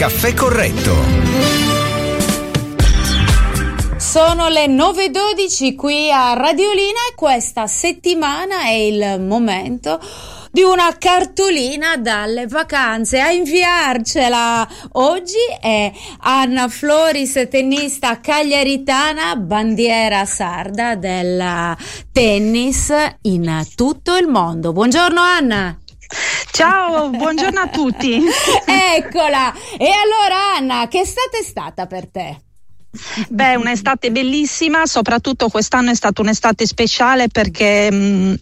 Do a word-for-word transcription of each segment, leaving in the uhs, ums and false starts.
Caffè Corretto. Sono le nove e dodici qui a Radiolina e questa settimana è il momento di una cartolina dalle vacanze. A inviarcela oggi è Anna Floris, tennista cagliaritana, bandiera sarda del tennis in tutto il mondo. Buongiorno Anna. Ciao, buongiorno a tutti. Eccola. E allora Anna, che estate è stata per te? Beh, un'estate bellissima, soprattutto quest'anno è stata un'estate speciale perché mh,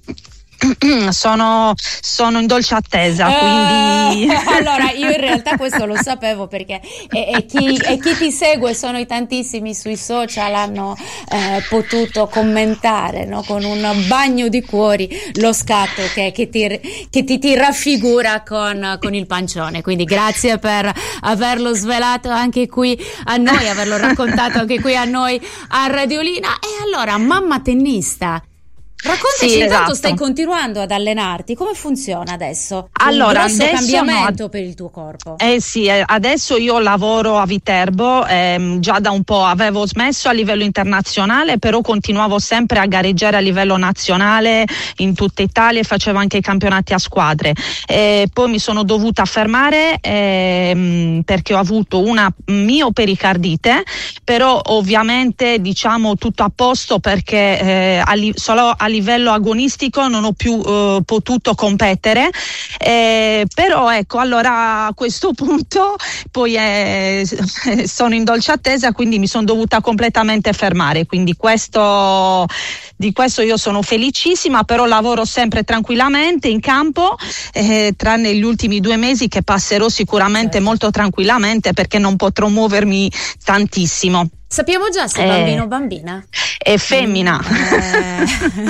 sono, sono in dolce attesa, quindi eh, allora io in realtà questo lo sapevo perché e, e, chi, e chi ti segue, sono i tantissimi sui social, hanno eh, potuto commentare, no? Con un bagno di cuori lo scatto che, che, ti, che ti, ti raffigura con, con il pancione, quindi grazie per averlo svelato anche qui a noi, averlo raccontato anche qui a noi a Radiolina. E allora, mamma tennista, raccontaci, sì, intanto esatto. Stai continuando ad allenarti, come funziona adesso? Allora, un grosso adesso cambiamento no, per il tuo corpo. Eh sì, adesso io lavoro a Viterbo, ehm, già da un po' avevo smesso a livello internazionale, però continuavo sempre a gareggiare a livello nazionale in tutta Italia e facevo anche i campionati a squadre. E poi mi sono dovuta fermare ehm, perché ho avuto una miopericardite, però ovviamente diciamo tutto a posto perché eh, a li- solo a livello agonistico non ho più eh, potuto competere, eh, però ecco, allora a questo punto poi eh, sono in dolce attesa, quindi mi sono dovuta completamente fermare, quindi questo, di questo io sono felicissima, però lavoro sempre tranquillamente in campo, eh, tranne gli ultimi due mesi che passerò sicuramente certo. molto tranquillamente perché non potrò muovermi tantissimo. Sappiamo già se è eh, bambino o bambina? È femmina. Eh.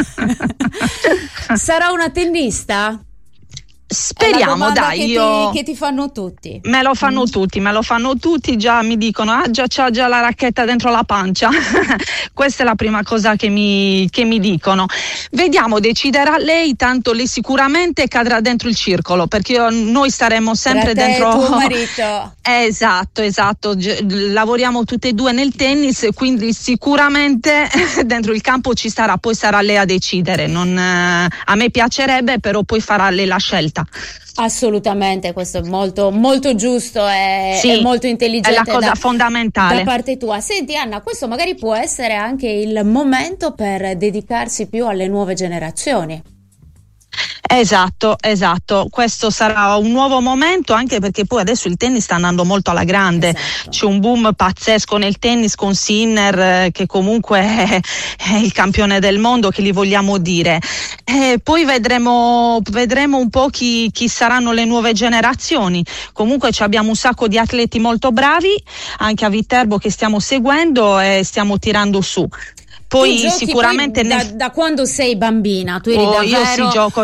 Sarà una tennista? Speriamo, dai, che io ti, che ti fanno tutti. Me lo fanno mm. tutti, me lo fanno tutti, già mi dicono ah già c'ha già la racchetta dentro la pancia. Questa è la prima cosa che mi, che mi dicono. Vediamo, deciderà lei, tanto lei sicuramente cadrà dentro il circolo, perché io, noi staremo sempre Tra te dentro e tuo marito. Esatto, esatto, G- lavoriamo tutte e due nel tennis, quindi sicuramente dentro il campo ci sarà, poi sarà lei a decidere. Non, eh, a me piacerebbe, però poi farà lei la scelta. Assolutamente, questo è molto molto giusto e sì, molto intelligente, è la cosa da, fondamentale da parte tua. Senti Anna, questo magari può essere anche il momento per dedicarsi più alle nuove generazioni. Esatto, esatto, questo sarà un nuovo momento, anche perché poi adesso il tennis sta andando molto alla grande, esatto. C'è un boom pazzesco nel tennis con Sinner eh, che comunque è, è il campione del mondo, che gli vogliamo dire, e poi vedremo, vedremo un po' chi, chi saranno le nuove generazioni. Comunque abbiamo un sacco di atleti molto bravi anche a Viterbo che stiamo seguendo e stiamo tirando su. Poi sicuramente poi da, nel... da quando sei bambina tu eri oh, davvero io si gioco